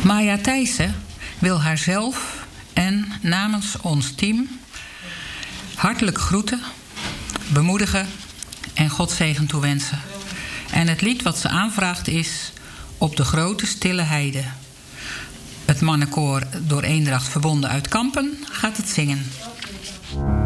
Maya Thijssen wil haarzelf en namens ons team hartelijk groeten, bemoedigen en Godzegen toewensen. En het lied wat ze aanvraagt is Op de grote stille heide. Het mannenkoor door Eendracht Verbonden uit Kampen gaat het zingen.